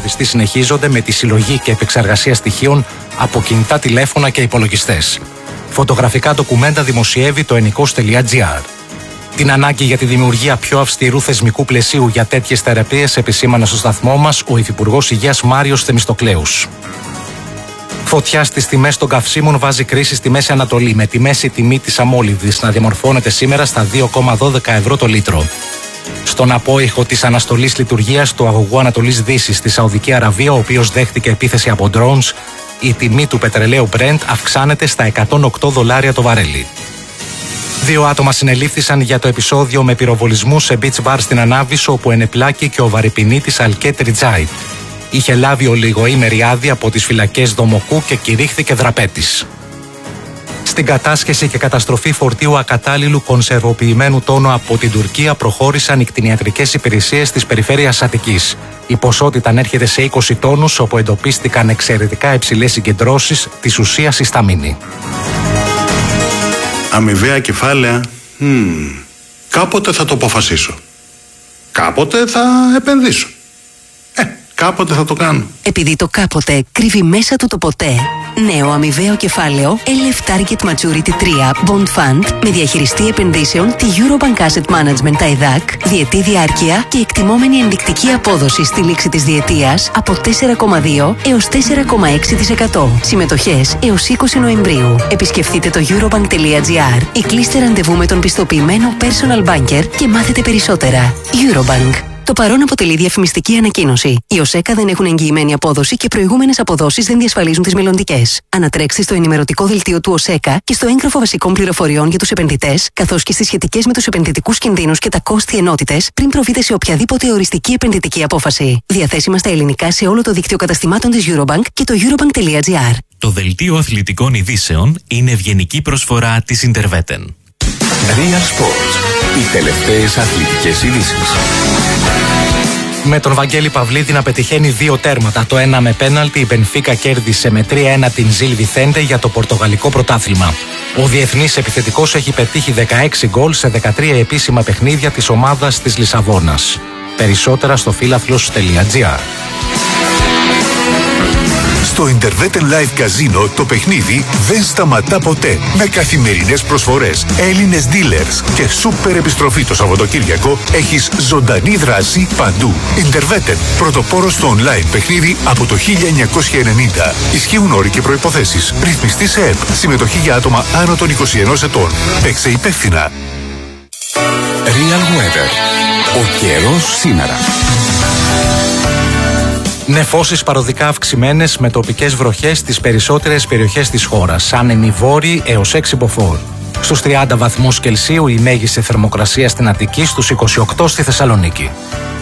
εγκληματιστή συνεχίζονται με τη συλλογή και επεξεργασία στοιχείων από κινητά τηλέφωνα και υπολογιστές. Φωτογραφικά ντοκουμέντα δημοσιεύει το ενικός.gr. Την ανάγκη για τη δημιουργία πιο αυστηρού θεσμικού πλαισίου για τέτοιες θεραπείες επισήμανε στο σταθμό μας ο Υφυπουργός Υγείας Μάριος Θεμιστοκλέους. Φωτιά στις τιμές των καυσίμων βάζει κρίση στη Μέση Ανατολή, με τη μέση τιμή της αμόλυβδης να διαμορφώνεται σήμερα στα 2,12 ευρώ το λίτρο. Στον απόϊχο της αναστολής λειτουργίας του αγωγού Ανατολής Δύσης στη Σαουδική Αραβία, ο οποίος δέχτηκε επίθεση από drones, η τιμή του πετρελαίου Brent αυξάνεται στα $108 το βαρέλι. 2 άτομα συνελήφθησαν για το επεισόδιο με πυροβολισμού σε beach bar στην Ανάβησο, όπου ενεπλάκη και ο βαρυπινίτης Αλκέτ Ριτζάιτ. Είχε λάβει ολιγοήμερη άδεια από τις φυλακές Δομοκού και κηρύχθηκε δραπέτης. Στην κατάσχεση και καταστροφή φορτίου ακατάλληλου κονσερβοποιημένου τόνου από την Τουρκία προχώρησαν οι κτηνιατρικές υπηρεσίες της περιφέρειας Αττικής. Η ποσότητα ανέρχεται σε 20 τόνους, όπου εντοπίστηκαν εξαιρετικά υψηλές συγκεντρώσεις της ουσίας ισταμίνη. Αμοιβαία κεφάλαια. Κάποτε θα το αποφασίσω. Κάποτε θα επενδύσω. Κάποτε θα το κάνω. Επειδή το κάποτε κρύβει μέσα του το ποτέ. Νέο αμοιβαίο κεφάλαιο LF Target Maturity 3 Bond Fund με διαχειριστή επενδύσεων τη Eurobank Asset Management ΤΑΙΔΑΚ, διετή διάρκεια και εκτιμόμενη ενδεικτική απόδοση στη λήξη της διετίας από 4,2 έως 4,6%. Συμμετοχές έως 20 Νοεμβρίου. Επισκεφτείτε το eurobank.gr ή κλείστε ραντεβού με τον πιστοποιημένο personal banker και μάθετε περισσότερα. Eurobank. Το παρόν αποτελεί διαφημιστική ανακοίνωση. Οι ΟΣΕΚΑ δεν έχουν εγγυημένη απόδοση και προηγούμενες αποδόσεις δεν διασφαλίζουν τις μελλοντικές. Ανατρέξτε στο ενημερωτικό δελτίο του ΟΣΕΚΑ και στο έγγραφο βασικών πληροφοριών για τους επενδυτές, καθώς και στις σχετικές με τους επενδυτικούς κινδύνους και τα κόστη ενότητες, πριν προβείτε σε οποιαδήποτε οριστική επενδυτική απόφαση. Διαθέσιμα στα ελληνικά σε όλο το δίκτυο καταστημάτων της Eurobank και το eurobank.gr. Το δελτίο αθλητικών ειδήσεων είναι ευγενική προσφορά της Interveten. Real Sports. Οι τελευταίες αθλητικές ειδήσεις. Με τον Βαγγέλη Παυλίδη να πετυχαίνει 2 τέρματα. Το ένα με πέναλτι, η Μπενφίκα κέρδισε με 3-1 την Ζιλ Βιθέντε για το πορτογαλικό πρωτάθλημα. Ο διεθνής επιθετικός έχει πετύχει 16 γκολ σε 13 επίσημα παιχνίδια της ομάδας της Λισαβόνας. Περισσότερα στο φίλαθλος.gr. Στο Interveten Live Casino το παιχνίδι δεν σταματά ποτέ. Με καθημερινές προσφορές, Έλληνες dealers και σούπερ επιστροφή το Σαββατοκύριακο, έχεις ζωντανή δράση παντού. Interveten, πρωτοπόρος στο online παιχνίδι από το 1990. Ισχύουν όροι και προϋποθέσεις. Ρυθμιστή σε ΕΠ. Συμμετοχή για άτομα άνω των 21 ετών. Παίξε υπεύθυνα. Real Weather. Ο καιρός σήμερα. Νεφώσεις παροδικά αυξημένες με τοπικές βροχές στις περισσότερες περιοχές της χώρας, άνεμοι βόρειοι έως 6 μποφόρ. Στους 30 βαθμούς Κελσίου η μέγιστη θερμοκρασία στην Αττική, στους 28 στη Θεσσαλονίκη.